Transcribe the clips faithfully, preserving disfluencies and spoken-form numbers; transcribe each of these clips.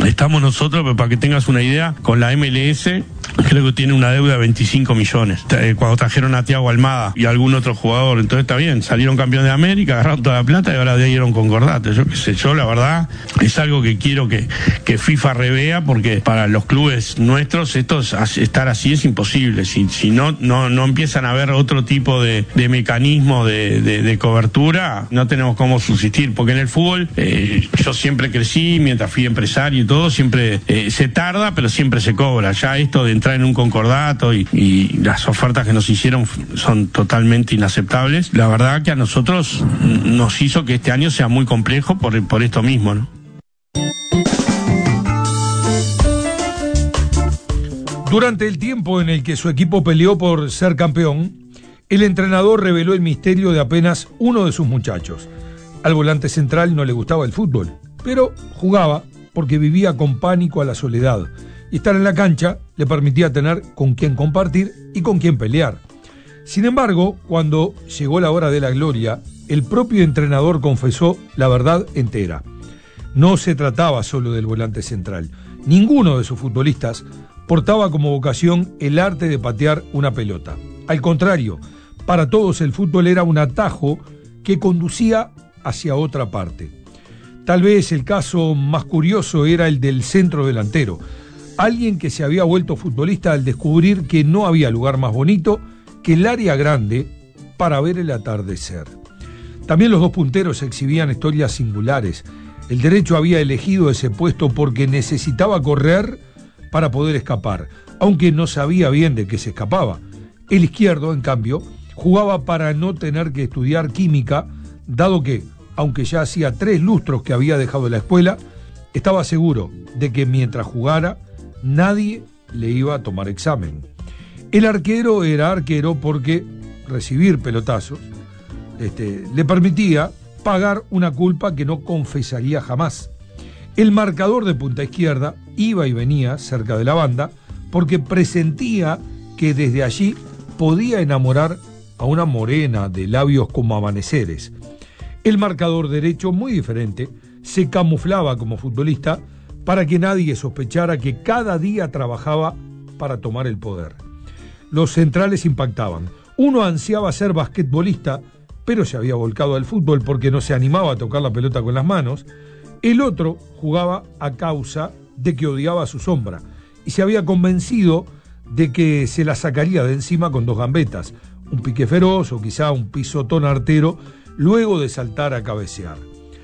estamos nosotros, pero para que tengas una idea, con la M L S, creo que tiene una deuda de veinticinco millones. Cuando trajeron a Thiago Almada y algún otro jugador, entonces está bien, salieron campeón de América, agarraron toda la plata y ahora dieron concordate. Yo qué sé, yo la verdad es algo que quiero que, que FIFA revea, porque para los clubes nuestros esto es, estar así es imposible. Si, si no, no, no empiezan a haber otro tipo de, de mecanismo de, de, de cobertura, no tenemos cómo subsistir, porque en el fútbol eh, yo siempre crecí, mientras fui empresario y todo, siempre eh, se tarda, pero siempre se cobra. Ya esto de entrar en un concordato y, y las ofertas que nos hicieron son totalmente inaceptables. La verdad que a nosotros nos hizo que este año sea muy complejo por, por esto mismo, ¿no? Durante el tiempo en el que su equipo peleó por ser campeón, el entrenador reveló el misterio de apenas uno de sus muchachos. Al volante central no le gustaba el fútbol, pero jugaba porque vivía con pánico a la soledad, y estar en la cancha le permitía tener con quién compartir y con quién pelear. Sin embargo, cuando llegó la hora de la gloria, el propio entrenador confesó la verdad entera. No se trataba solo del volante central. Ninguno de sus futbolistas portaba como vocación el arte de patear una pelota. Al contrario, para todos el fútbol era un atajo que conducía hacia otra parte. Tal vez el caso más curioso era el del centro delantero, alguien que se había vuelto futbolista al descubrir que no había lugar más bonito que el área grande para ver el atardecer. También los dos punteros exhibían historias singulares. El derecho había elegido ese puesto porque necesitaba correr para poder escapar, aunque no sabía bien de qué se escapaba. El izquierdo, en cambio, jugaba para no tener que estudiar química, dado que, aunque ya hacía tres lustros que había dejado la escuela, estaba seguro de que mientras jugara, nadie le iba a tomar examen. El arquero era arquero porque recibir pelotazos este, le permitía pagar una culpa que no confesaría jamás. El marcador de punta izquierda iba y venía cerca de la banda porque presentía que desde allí podía enamorar a una morena de labios como amaneceres. El marcador derecho, muy diferente, se camuflaba como futbolista para que nadie sospechara que cada día trabajaba para tomar el poder. Los centrales impactaban. Uno ansiaba ser basquetbolista, pero se había volcado al fútbol porque no se animaba a tocar la pelota con las manos. El otro jugaba a causa de que odiaba a su sombra y se había convencido de que se la sacaría de encima con dos gambetas, un pique feroz o quizá un pisotón artero, luego de saltar a cabecear.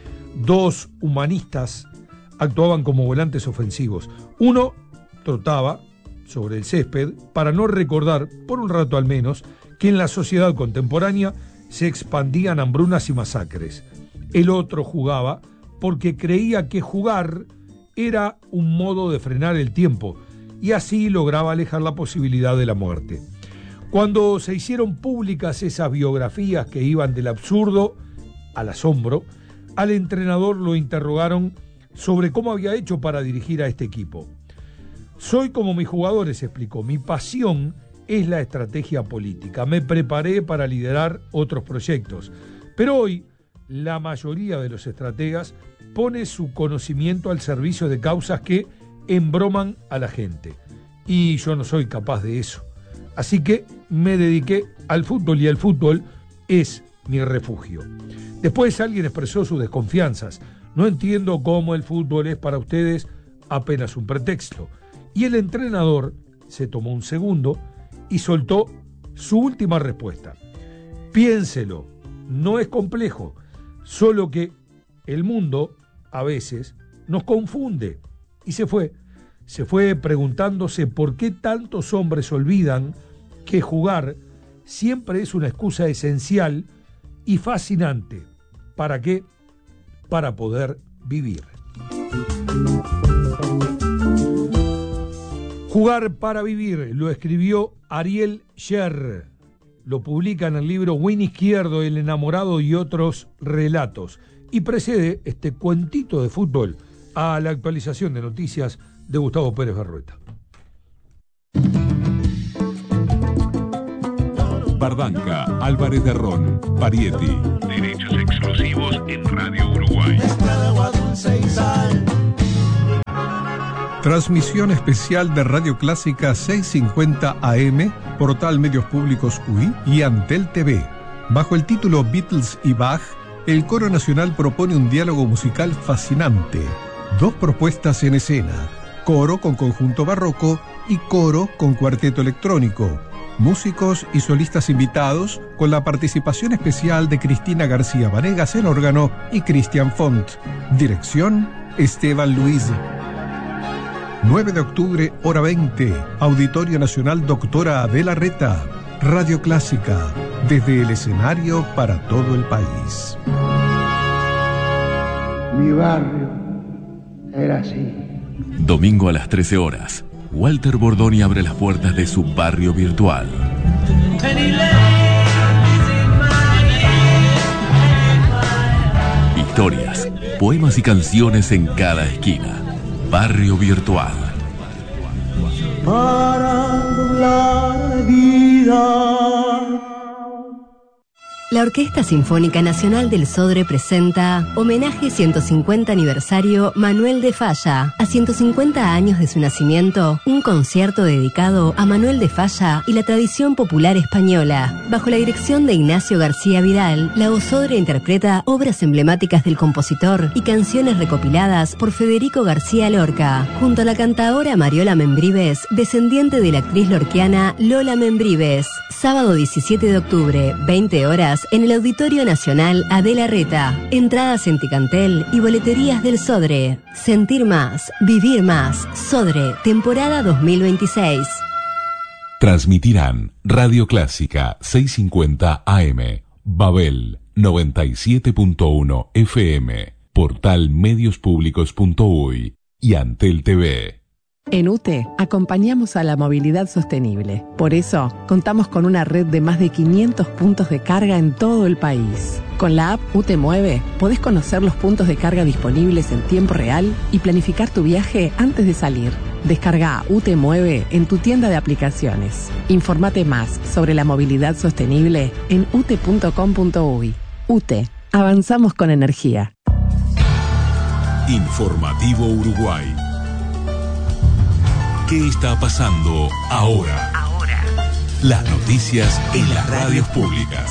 Dos humanistas actuaban como volantes ofensivos. Uno trotaba sobre el césped para no recordar, por un rato al menos, que en la sociedad contemporánea se expandían hambrunas y masacres. El otro jugaba porque creía que jugar era un modo de frenar el tiempo y así lograba alejar la posibilidad de la muerte. Cuando se hicieron públicas esas biografías que iban del absurdo al asombro, al entrenador lo interrogaron sobre cómo había hecho para dirigir a este equipo. Soy como mis jugadores, explicó, mi pasión es la estrategia política. Me preparé para liderar otros proyectos, pero hoy la mayoría de los estrategas pone su conocimiento al servicio de causas que embroman a la gente. Y yo no soy capaz de eso. Así que me dediqué al fútbol y el fútbol es mi refugio. Después alguien expresó sus desconfianzas. No entiendo cómo el fútbol es para ustedes apenas un pretexto. Y el entrenador se tomó un segundo y soltó su última respuesta. Piénselo, no es complejo, solo que el mundo a veces nos confunde. Y se fue, se fue preguntándose por qué tantos hombres olvidan que jugar siempre es una excusa esencial y fascinante. ¿Para qué? Para poder vivir. Jugar para vivir, lo escribió Ariel Sher. Lo publica en el libro Win Izquierdo, El enamorado y otros relatos. Y precede este cuentito de fútbol a la actualización de noticias de Gustavo Pérez Berrueta. Bardanca, Álvarez de Ron, Parietti. Derechos exclusivos en Radio Uruguay. Mezcla de agua dulce y sal. Transmisión especial de Radio Clásica seiscientos cincuenta A M, Portal Medios Públicos U I y Antel T V. Bajo el título Beatles y Bach, el Coro Nacional propone un diálogo musical fascinante. Dos propuestas en escena: coro con conjunto barroco y coro con cuarteto electrónico. Músicos y solistas invitados con la participación especial de Cristina García Vanegas en órgano y Cristian Font. Dirección: Esteban Luis. nueve de octubre, hora veinte, Auditorio Nacional Doctora Adela Reta. Radio Clásica, desde el escenario para todo el país. Mi barrio era así. Domingo a las trece horas, Walter Bordoni abre las puertas de su barrio virtual. Historias, poemas y canciones en cada esquina. Barrio Virtual. Para doblar vida. La Orquesta Sinfónica Nacional del Sodre presenta Homenaje ciento cincuenta Aniversario Manuel de Falla. A ciento cincuenta años de su nacimiento, un concierto dedicado a Manuel de Falla y la tradición popular española. Bajo la dirección de Ignacio García Vidal, la Osodre interpreta obras emblemáticas del compositor y canciones recopiladas por Federico García Lorca, junto a la cantaora Mariola Membrives, descendiente de la actriz lorquiana Lola Membrives. Sábado diecisiete de octubre, veinte horas, en el Auditorio Nacional Adela Reta. Entradas en Ticantel y boleterías del Sodre. Sentir más, vivir más. Sodre, temporada dos mil veintiséis. Transmitirán Radio Clásica seiscientos cincuenta A M, Babel noventa y siete punto uno F M, Portal Medios Públicos punto U Y y Antel T V. En U T E acompañamos a la movilidad sostenible. Por eso, contamos con una red de más de quinientos puntos de carga en todo el país. Con la app U T E Mueve, podés conocer los puntos de carga disponibles en tiempo real y planificar tu viaje antes de salir. Descarga U T E Mueve en tu tienda de aplicaciones. Informate más sobre la movilidad sostenible en u t e punto com punto u y. U T E, avanzamos con energía. Informativo Uruguay. ¿Qué está pasando ahora? Ahora. Las noticias en las radios públicas.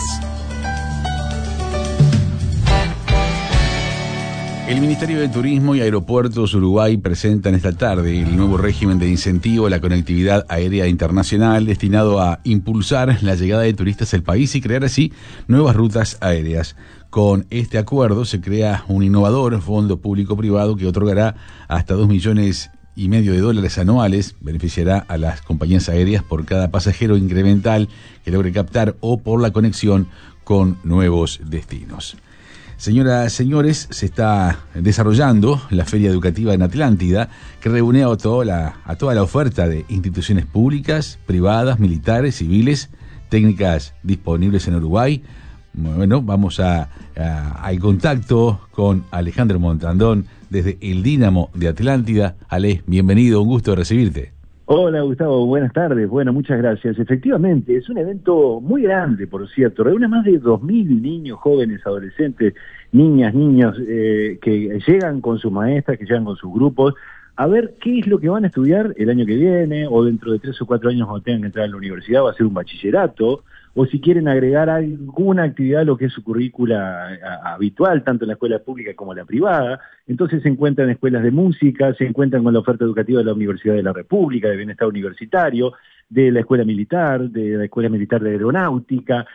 El Ministerio de Turismo y Aeropuertos Uruguay presentan esta tarde el nuevo régimen de incentivo a la conectividad aérea internacional destinado a impulsar la llegada de turistas al país y crear así nuevas rutas aéreas. Con este acuerdo se crea un innovador fondo público-privado que otorgará hasta dos millones y medio de dólares anuales, beneficiará a las compañías aéreas por cada pasajero incremental que logre captar o por la conexión con nuevos destinos. Señoras, señores, se está desarrollando la Feria Educativa en Atlántida, que reúne a toda la, a toda la oferta de instituciones públicas, privadas, militares, civiles, técnicas disponibles en Uruguay. Bueno, vamos a, a, al contacto con Alejandro Montandón desde el Dínamo de Atlántida. Ale, bienvenido, un gusto recibirte. Hola Gustavo, buenas tardes. Bueno, muchas gracias. Efectivamente, es un evento muy grande, por cierto. Reúne más de dos mil niños, jóvenes, adolescentes, niñas, niños, eh, que llegan con sus maestras, que llegan con sus grupos, a ver qué es lo que van a estudiar el año que viene, o dentro de tres o cuatro años cuando tengan que entrar a la universidad o hacer un bachillerato, o si quieren agregar alguna actividad a lo que es su currícula a, habitual, tanto en la escuela pública como en la privada. Entonces se encuentran en escuelas de música, se encuentran con la oferta educativa de la Universidad de la República, de Bienestar Universitario, de la Escuela Militar, de la Escuela Militar de Aeronáutica,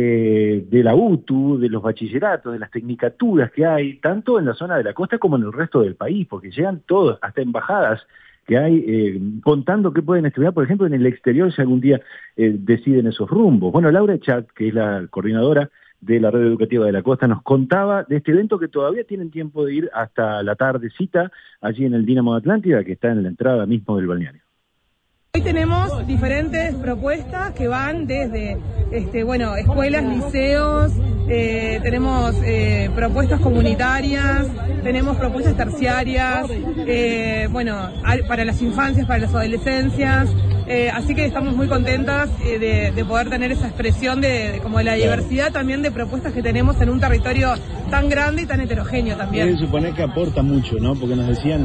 eh, de la U T U, de los bachilleratos, de las tecnicaturas que hay, tanto en la zona de la costa como en el resto del país, porque llegan todos, hasta embajadas que hay, eh, contando qué pueden estudiar, por ejemplo, en el exterior, si algún día eh, deciden esos rumbos. Bueno, Laura Chat, que es la coordinadora de la Red Educativa de la Costa, nos contaba de este evento que todavía tienen tiempo de ir hasta la tardecita, allí en el Dínamo de Atlántida, que está en la entrada mismo del balneario. Hoy tenemos diferentes propuestas que van desde, este, bueno, escuelas, liceos, eh, tenemos eh, propuestas comunitarias, tenemos propuestas terciarias, eh, bueno, para las infancias, para las adolescencias, eh, así que estamos muy contentas eh, de, de poder tener esa expresión de, de como de la diversidad también de propuestas que tenemos en un territorio tan grande y tan heterogéneo también. Deben suponer que aporta mucho, ¿no? Porque nos decían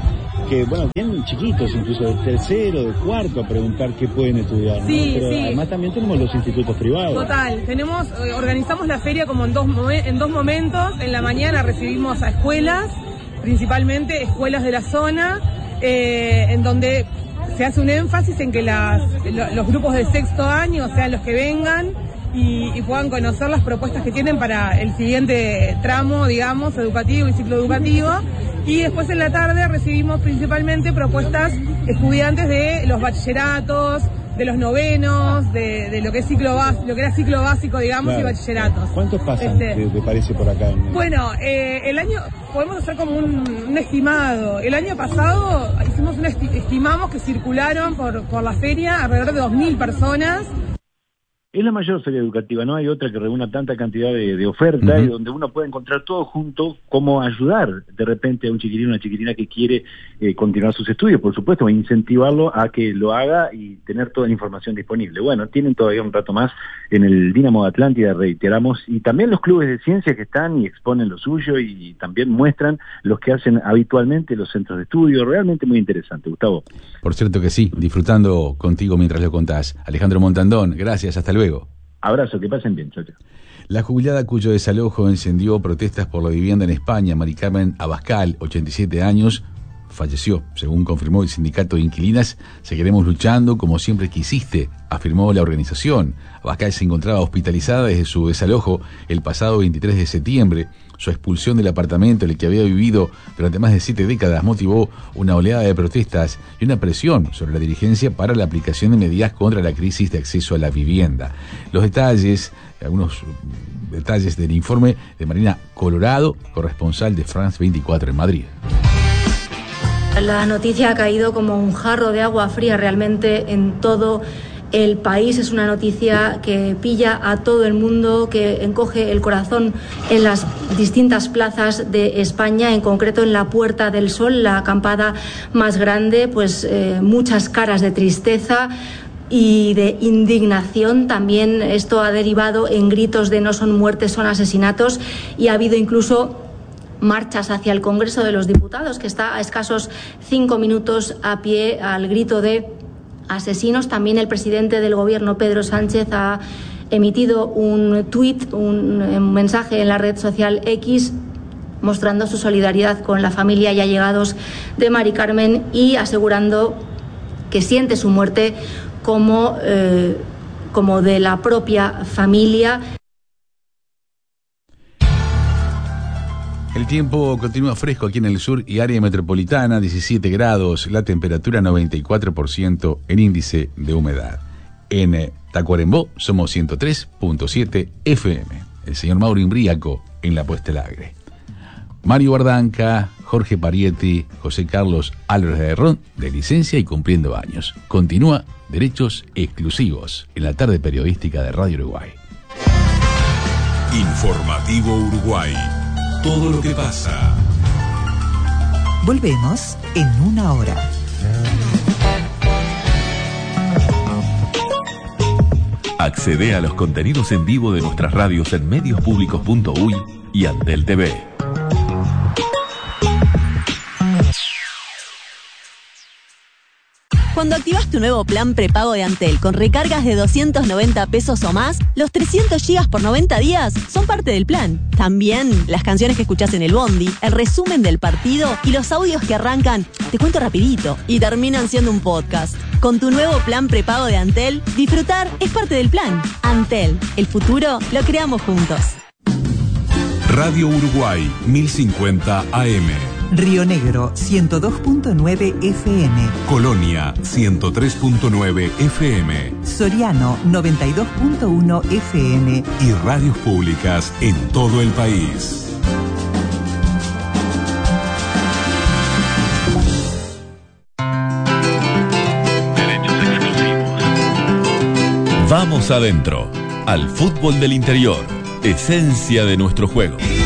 que, bueno, tienen chiquitos, incluso de tercero, de cuarto, a preguntar qué pueden estudiar, ¿no? Sí, Pero sí. además también tenemos los institutos privados. Total, tenemos, eh, organizamos la feria como en dos, momen- en dos momentos. En la mañana recibimos a escuelas, principalmente escuelas de la zona, eh, en donde se hace un énfasis en que las, lo- los grupos de sexto año sean los que vengan y, y puedan conocer las propuestas que tienen para el siguiente tramo, digamos, educativo y ciclo educativo. Y después en la tarde recibimos principalmente propuestas estudiantes de los bachilleratos, de los novenos, de, de lo que es ciclo básico, lo que era ciclo básico, digamos, Claro. y bachilleratos. ¿Cuántos pasan, Este, te, te parece, por acá? En- Bueno, eh, el año, podemos hacer como un, un estimado. El año pasado hicimos un esti- estimamos que circularon por, por la feria alrededor de dos mil personas. Es la mayor feria educativa, no hay otra que reúna tanta cantidad de, de oferta Ujú. y donde uno puede encontrar todo junto, cómo ayudar de repente a un chiquilín o una chiquitina que quiere eh, continuar sus estudios, por supuesto, e incentivarlo a que lo haga y tener toda la información disponible. Bueno, tienen todavía un rato más en el Dínamo de Atlántida, reiteramos, y también los clubes de ciencias que están y exponen lo suyo y también muestran los que hacen habitualmente los centros de estudio. Realmente muy interesante, Gustavo. Por cierto que sí, disfrutando contigo mientras lo contás. Alejandro Montandón, gracias, hasta luego. Abrazo, que pasen bien, chao, chao. La jubilada cuyo desalojo encendió protestas por la vivienda en España, Mari Carmen Abascal, ochenta y siete años, falleció. Según confirmó el sindicato de inquilinas, seguiremos luchando como siempre quisiste, afirmó la organización. Abascal se encontraba hospitalizada desde su desalojo el pasado veintitrés de septiembre. Su expulsión del apartamento en el que había vivido durante más de siete décadas motivó una oleada de protestas y una presión sobre la dirigencia para la aplicación de medidas contra la crisis de acceso a la vivienda. Los detalles, algunos detalles del informe de Marina Colorado, corresponsal de France veinticuatro en Madrid. La noticia ha caído como un jarro de agua fría realmente en todo el país. Es una noticia que pilla a todo el mundo, que encoge el corazón en las distintas plazas de España, en concreto en la Puerta del Sol, la acampada más grande, pues eh, muchas caras de tristeza y de indignación. También esto ha derivado en gritos de no son muertes, son asesinatos, y ha habido incluso marchas hacia el Congreso de los Diputados, que está a escasos cinco minutos a pie al grito de asesinos. También el presidente del Gobierno, Pedro Sánchez, ha emitido un tuit, un, un mensaje en la red social X, mostrando su solidaridad con la familia y allegados de Mari Carmen y asegurando que siente su muerte como, eh, como de la propia familia. El tiempo continúa fresco aquí en el sur y área metropolitana, diecisiete grados, la temperatura noventa y cuatro por ciento, el índice de humedad. En Tacuarembó somos ciento tres punto siete F M. El señor Mauro Imbriaco en la puesta al aire. Mario Bardanca, Jorge Parietti, José Carlos Álvarez de Ron, de licencia y cumpliendo años. Continúa Derechos Exclusivos en la tarde periodística de Radio Uruguay. Informativo Uruguay. Todo lo que pasa. Volvemos en una hora. Accede a los contenidos en vivo de nuestras radios en medios públicos punto uy y Antel T V. Cuando activas tu nuevo plan prepago de Antel con recargas de doscientos noventa pesos o más, los trescientos gigas por noventa días son parte del plan. También las canciones que escuchás en el bondi, el resumen del partido y los audios que arrancan, te cuento rapidito, y terminan siendo un podcast. Con tu nuevo plan prepago de Antel, disfrutar es parte del plan. Antel, el futuro lo creamos juntos. Radio Uruguay mil cincuenta A M. Río Negro ciento dos punto nueve F M. Colonia ciento tres punto nueve F M. Soriano noventa y dos punto uno F M. Y radios públicas en todo el país. Vamos adentro, al fútbol del interior, esencia de nuestro juego.